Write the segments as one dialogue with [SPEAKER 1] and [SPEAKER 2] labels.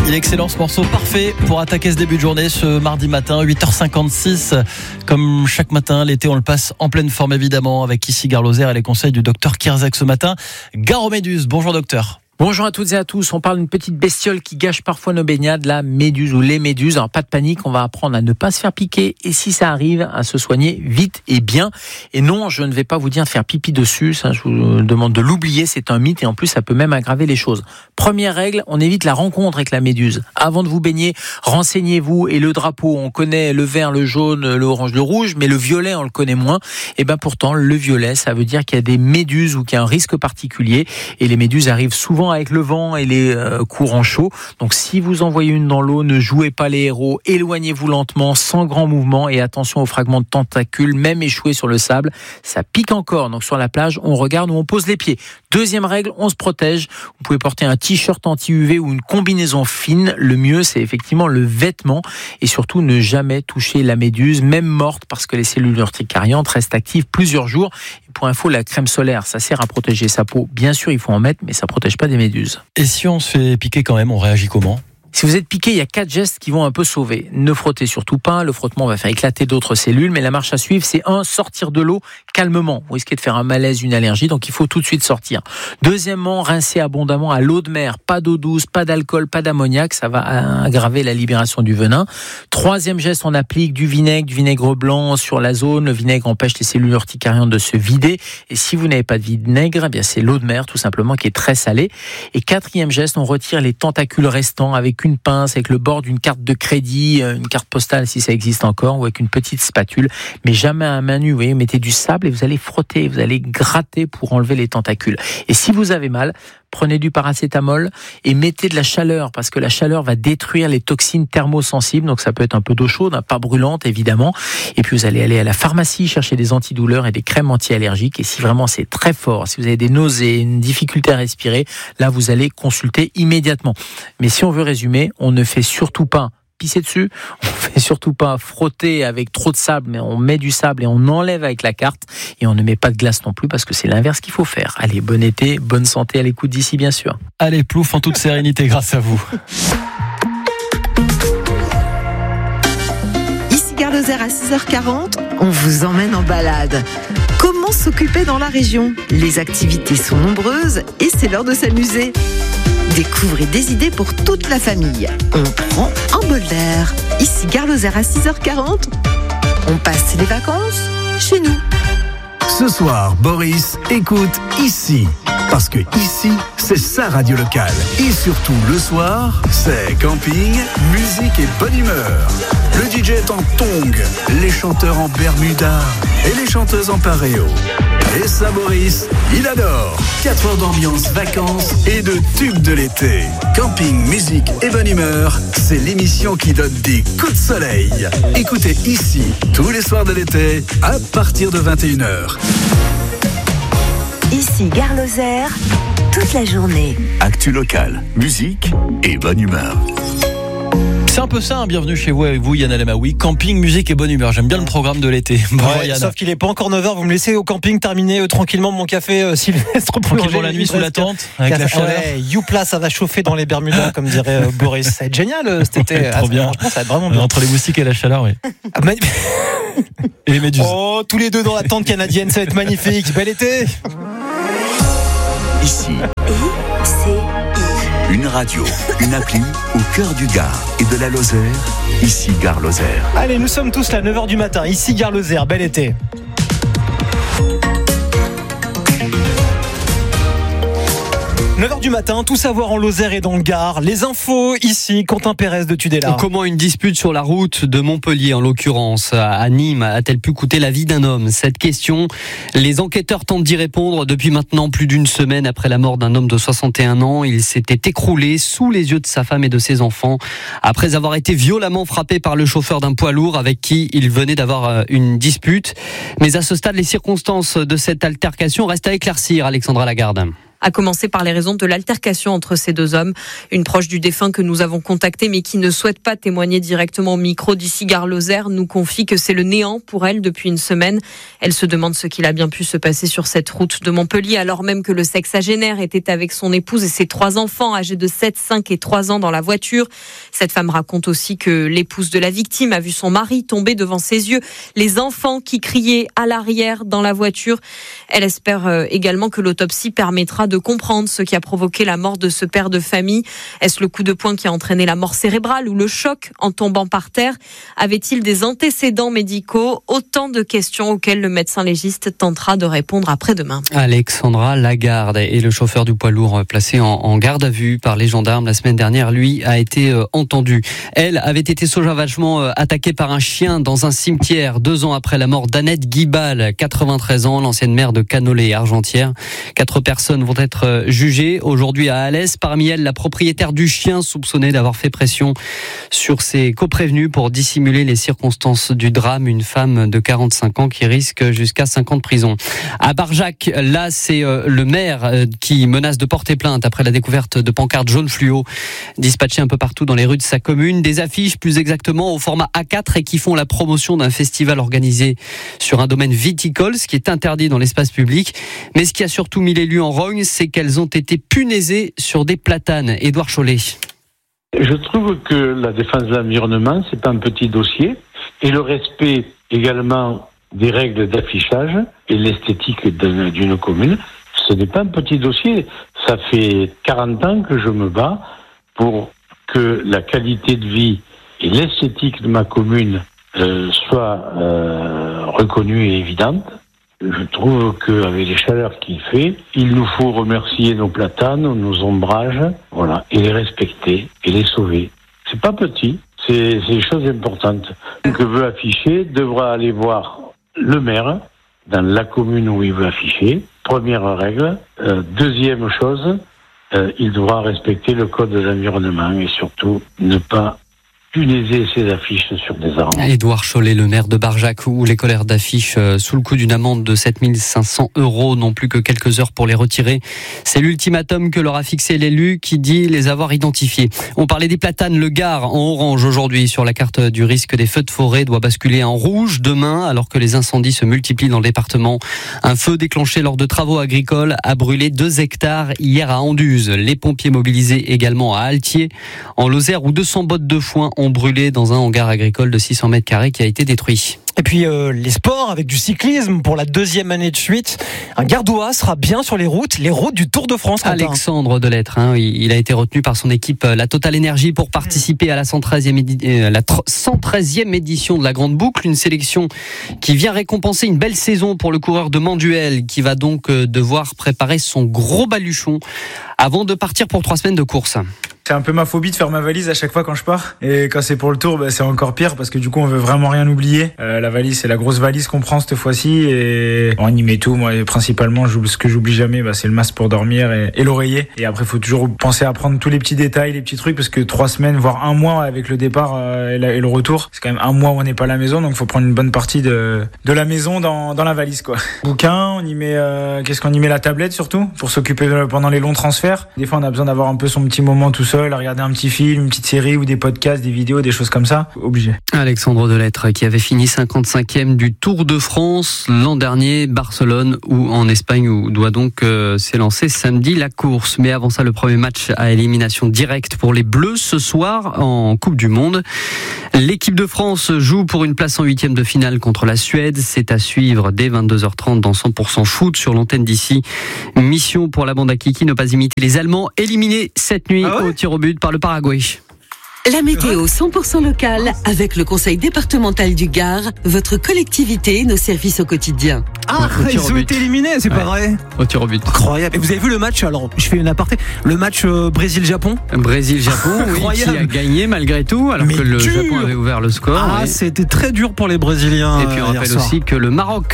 [SPEAKER 1] Il est excellent ce morceau, parfait pour attaquer ce début de journée, ce mardi matin, 8h56. Comme chaque matin, l'été, on le passe en pleine forme évidemment, avec ici Gare Lozère et les conseils du docteur Kierzek ce matin. Gare aux méduses, bonjour docteur.
[SPEAKER 2] Bonjour à toutes et à tous, on parle d'une petite bestiole qui gâche parfois nos baignades, la méduse ou les méduses. Alors pas de panique, on va apprendre à ne pas se faire piquer et si ça arrive, à se soigner vite et bien. Et non, je ne vais pas vous dire de faire pipi dessus, ça je vous demande de l'oublier, c'est un mythe et en plus ça peut même aggraver les choses. Première règle, on évite la rencontre avec la méduse. Avant de vous baigner, renseignez-vous et le drapeau, on connaît le vert, le jaune, le orange, le rouge, mais le violet on le connaît moins. Et ben pourtant le violet, ça veut dire qu'il y a des méduses ou qu'il y a un risque particulier et les méduses arrivent souvent avec le vent et les courants chauds. Donc si vous en voyez une dans l'eau, ne jouez pas les héros, éloignez-vous lentement, sans grand mouvement et attention aux fragments de tentacules, même échoués sur le sable, ça pique encore. Donc sur la plage, on regarde où on pose les pieds. Deuxième règle, on se protège. Vous pouvez porter un t-shirt anti-UV ou une combinaison fine. Le mieux, c'est effectivement le vêtement et surtout ne jamais toucher la méduse, même morte, parce que les cellules urticariantes restent actives plusieurs jours. Et pour info, la crème solaire, ça sert à protéger sa peau. Bien sûr, il faut en mettre, mais ça protège pas des méduses.
[SPEAKER 1] Et si on se fait piquer quand même, on réagit comment ?
[SPEAKER 2] Si vous êtes piqué, il y a 4 gestes qui vont un peu sauver. Ne frottez surtout pas, le frottement va faire éclater d'autres cellules, mais la marche à suivre, c'est 1, sortir de l'eau calmement. Vous risquez de faire un malaise, une allergie, donc il faut tout de suite sortir. Deuxièmement, rincer abondamment à l'eau de mer, pas d'eau douce, pas d'alcool, pas d'ammoniac, ça va aggraver la libération du venin. Troisième geste, on applique du vinaigre blanc sur la zone. Le vinaigre empêche les cellules urticariantes de se vider. Et si vous n'avez pas de vinaigre, eh bien c'est l'eau de mer tout simplement qui est très salée. Et quatrième geste, on retire les tentacules restants avec une pince, avec le bord d'une carte de crédit, une carte postale si ça existe encore, ou avec une petite spatule, mais jamais à main nue. Vous voyez, mettez du sable et vous allez frotter, vous allez gratter pour enlever les tentacules. Et si vous avez mal, prenez du paracétamol et mettez de la chaleur, parce que la chaleur va détruire les toxines thermosensibles, donc ça peut être un peu d'eau chaude, pas brûlante évidemment. Et puis vous allez aller à la pharmacie chercher des antidouleurs et des crèmes anti-allergiques. Et si vraiment c'est très fort, si vous avez des nausées, une difficulté à respirer, là vous allez consulter immédiatement. Mais si on veut résumer, on ne fait surtout pas pisser dessus, on fait surtout pas frotter avec trop de sable, mais on met du sable et on enlève avec la carte et on ne met pas de glace non plus parce que c'est l'inverse qu'il faut faire. Allez, bon été, bonne santé à l'écoute d'ici bien sûr.
[SPEAKER 1] Allez, plouf en toute sérénité grâce à vous.
[SPEAKER 3] Ici Gare Lozère à 6h40, on vous emmène en balade. Comment s'occuper dans la région ? Les activités sont nombreuses et c'est l'heure de s'amuser. Découvrez des idées pour toute la famille. On prend un bol d'air. Ici Gare Lozère à 6h40. On passe les vacances chez nous.
[SPEAKER 4] Ce soir, Boris écoute ici. Parce que ici, c'est sa radio locale. Et surtout, le soir, c'est camping, musique et bonne humeur. Le DJ est en tongs, les chanteurs en bermuda et les chanteuses en paréo. Et ça, Boris, il adore. 4 heures d'ambiance, vacances et de tubes de l'été. Camping, musique et bonne humeur, c'est l'émission qui donne des coups de soleil. Écoutez ici, tous les soirs de l'été, à partir de 21h.
[SPEAKER 5] Ici Gare Lozère, toute la journée.
[SPEAKER 6] Actu locale, musique et bonne humeur.
[SPEAKER 1] C'est un peu ça, bienvenue chez vous avec vous Yann Alamaoui, camping, musique et bonne humeur. J'aime bien le programme de l'été.
[SPEAKER 7] Ouais, sauf qu'il n'est pas encore 9h, vous me laissez au camping terminer tranquillement mon café Sylvestre.
[SPEAKER 1] Tranquillement la nuit sous la tente, avec la chaleur.
[SPEAKER 7] Youpla, ça va chauffer dans les Bermudas, comme dirait Boris. Ça va être génial cet été.
[SPEAKER 1] Ouais, trop bien.
[SPEAKER 7] Franchement, ça va être vraiment bien.
[SPEAKER 1] Entre les moustiques et la chaleur, oui. Et les méduses.
[SPEAKER 7] Oh, tous les deux dans la tente canadienne, ça va être magnifique. Bel été.
[SPEAKER 6] Ici, une radio, une appli au cœur du Gard et de la Lozère. Ici Gare Lozère.
[SPEAKER 7] Allez, nous sommes tous là, 9h du matin. Ici Gare Lozère, bel été. 9h du matin, tout savoir en Lozère et dans le Gard. Les infos ici, Quentin Pérez de Tudela.
[SPEAKER 8] Comment une dispute sur la route de Montpellier, en l'occurrence, à Nîmes, a-t-elle pu coûter la vie d'un homme ? Cette question, les enquêteurs tentent d'y répondre depuis maintenant plus d'une semaine après la mort d'un homme de 61 ans. Il s'était écroulé sous les yeux de sa femme et de ses enfants après avoir été violemment frappé par le chauffeur d'un poids lourd avec qui il venait d'avoir une dispute. Mais à ce stade, les circonstances de cette altercation restent à éclaircir, Alexandra Lagarde.
[SPEAKER 9] à commencer par les raisons de l'altercation entre ces deux hommes. Une proche du défunt que nous avons contactée mais qui ne souhaite pas témoigner directement au micro d'ici Gare Lozère nous confie que c'est le néant pour elle depuis une semaine. Elle se demande ce qu'il a bien pu se passer sur cette route de Montpellier alors même que le sexagénaire était avec son épouse et ses 3 enfants âgés de 7, 5 et 3 ans dans la voiture. Cette femme raconte aussi que l'épouse de la victime a vu son mari tomber devant ses yeux, les enfants qui criaient à l'arrière dans la voiture. Elle espère également que l'autopsie permettra de comprendre ce qui a provoqué la mort de ce père de famille. Est-ce le coup de poing qui a entraîné la mort cérébrale ou le choc en tombant par terre? Avait-il des antécédents médicaux? Autant de questions auxquelles le médecin légiste tentera de répondre après-demain.
[SPEAKER 8] Alexandra Lagarde et le chauffeur du poids lourd placé en garde à vue par les gendarmes la semaine dernière, lui, a été entendu. Elle avait été sauvagement attaquée par un chien dans un cimetière 2 ans après la mort d'Annette Guibal, 93 ans, l'ancienne maire de Canolé et Argentière. 4 personnes vont être jugées aujourd'hui à Alès. Parmi elles, la propriétaire du chien soupçonnée d'avoir fait pression sur ses coprévenus pour dissimuler les circonstances du drame. Une femme de 45 ans qui risque jusqu'à 5 ans de prison. À Barjac, là, c'est le maire qui menace de porter plainte après la découverte de pancartes jaunes fluo dispatchées un peu partout dans les rues de sa commune. Des affiches, plus exactement, au format A4 et qui font la promotion d'un festival organisé sur un domaine viticole, ce qui est interdit dans l'espace public. Mais ce qui a surtout mis l'élu en rogne, c'est qu'elles ont été punaisées sur des platanes. Édouard Chollet.
[SPEAKER 10] Je trouve que la défense de l'environnement, c'est pas un petit dossier. Et le respect également des règles d'affichage et l'esthétique d'une commune, ce n'est pas un petit dossier. Ça fait 40 ans que je me bats pour que la qualité de vie et l'esthétique de ma commune soient reconnues et évidentes. Je trouve qu'avec les chaleurs qu'il fait, il nous faut remercier nos platanes, nos ombrages, voilà, et les respecter et les sauver. C'est pas petit, c'est des choses importantes. Que veut afficher devra aller voir le maire dans la commune où il veut afficher. Première règle. Deuxième chose, il devra respecter le code de l'environnement et surtout ne pas punaiser ces affiches sur des arbres.
[SPEAKER 8] Édouard Chollet, le maire de Barjac, où les colères d'affiches sous le coup d'une amende de 7 500 € n'ont plus que quelques heures pour les retirer. C'est l'ultimatum que leur a fixé l'élu qui dit les avoir identifiés. On parlait des platanes, le Gard en orange aujourd'hui sur la carte du risque des feux de forêt doit basculer en rouge demain alors que les incendies se multiplient dans le département. Un feu déclenché lors de travaux agricoles a brûlé 2 hectares hier à Anduze. Les pompiers mobilisés également à Altier, en Lozère où 200 bottes de foin ont brûlé dans un hangar agricole de 600 mètres carrés qui a été détruit.
[SPEAKER 7] Et puis les sports avec du cyclisme pour la 2e année de suite. Un Gardois sera bien sur les routes du Tour de France.
[SPEAKER 8] Alexandre Delettre, il a été retenu par son équipe la Total Energy pour participer à la 113e édition de la Grande Boucle, une sélection qui vient récompenser une belle saison pour le coureur de Manduel qui va donc devoir préparer son gros baluchon avant de partir pour 3 semaines de course.
[SPEAKER 11] C'est un peu ma phobie de faire ma valise à chaque fois quand je pars. Et quand c'est pour le tour, c'est encore pire parce que du coup on veut vraiment rien oublier. La valise, c'est la grosse valise qu'on prend cette fois-ci et on y met tout. Moi principalement, ce que j'oublie jamais, c'est le masque pour dormir et l'oreiller. Et après, faut toujours penser à prendre tous les petits détails, les petits trucs parce que 3 semaines, voire 1 mois avec le départ et le retour, c'est quand même 1 mois où on n'est pas à la maison, donc faut prendre une bonne partie de la maison dans la valise, quoi. Bouquin, on y met qu'est-ce qu'on y met, la tablette surtout pour s'occuper pendant les longs transferts. Des fois, on a besoin d'avoir un peu son petit moment tout seul, à regarder un petit film, une petite série ou des podcasts, des vidéos, des choses comme ça. Obligé.
[SPEAKER 8] Alexandre Delettre qui avait fini 55e du Tour de France l'an dernier, Barcelone ou en Espagne où doit donc s'élancer samedi la course. Mais avant ça, le premier match à élimination directe pour les Bleus ce soir en Coupe du Monde. L'équipe de France joue pour une place en 8e de finale contre la Suède. C'est à suivre dès 22h30 dans 100% foot sur l'antenne d'ici. Mission pour la bande à Kiki, ne pas imiter les Allemands, éliminés cette nuit au tir au but par le Paraguay.
[SPEAKER 12] La météo 100% locale avec le conseil départemental du Gard, votre collectivité, nos services au quotidien.
[SPEAKER 7] Ils ont été éliminés, c'est pas vrai.
[SPEAKER 8] Au tir au but.
[SPEAKER 7] Incroyable. Et vous avez vu le match, alors je fais une aparté, le match Brésil-Japon.
[SPEAKER 8] Brésil-Japon, oui, qui a gagné malgré tout, alors que le Japon avait ouvert le score.
[SPEAKER 7] C'était très dur pour les Brésiliens.
[SPEAKER 8] Et puis on rappelle aussi que le Maroc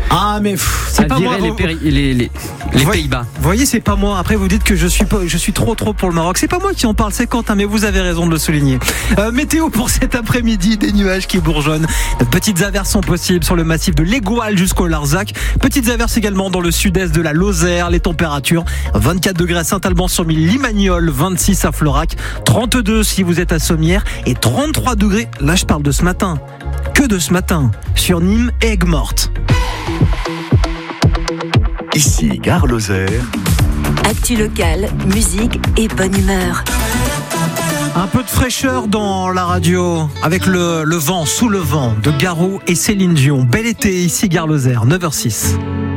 [SPEAKER 7] Ah mais c'est pas moi.
[SPEAKER 8] Les Pays-Bas.
[SPEAKER 7] Vous voyez, c'est pas moi. Après vous dites que je suis trop pour le Maroc. C'est pas moi qui en parle, c'est Quentin, mais vous avez raison de le souligner. Météo pour cet après-midi, des nuages qui bourgeonnent. De petites averses sont possibles sur le massif de l'Égoal jusqu'au Larzac. Petites averses également dans le sud-est de la Lozère. Les températures 24 degrés à Saint-Alban-sur-Mille, Limagnol, 26 à Florac, 32 si vous êtes à Sommières et 33 degrés. Là, je parle de ce matin. Que de ce matin sur Nîmes et Aigues-Mortes.
[SPEAKER 6] Ici, Gare Lozère.
[SPEAKER 5] Actu locale, musique et bonne humeur.
[SPEAKER 7] Un peu de fraîcheur dans la radio avec le vent, sous le vent de Garo et Céline Dion. Bel été ici, Gare Lozère, 9h06.